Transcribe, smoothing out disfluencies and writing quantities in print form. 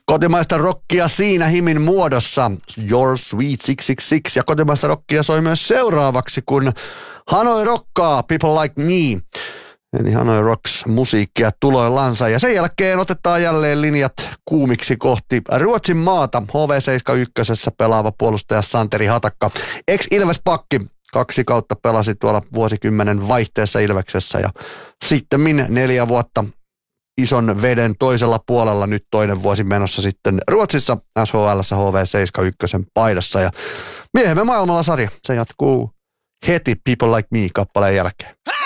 Kotimaista rockia siinä himin muodossa, Your Sweet 666, ja kotimaista rockia soi myös seuraavaksi, kun Hanoi rockaa, People Like Me. Eli Hanoi Rocks musiikkia tuloillansa, ja sen jälkeen otetaan jälleen linjat kuumiksi kohti Ruotsin maata. HV71 pelaava puolustaja Santeri Hatakka, ex-Ilves-pakki, 2 kautta pelasi tuolla vuosikymmenen vaihteessa Ilveksessä, ja sitten 4 vuotta ison veden toisella puolella, nyt toinen vuosi menossa sitten Ruotsissa SHL:ssä HV71 paidassa, ja miehemme maailmalla sarja, se jatkuu heti People Like Me -kappaleen jälkeen.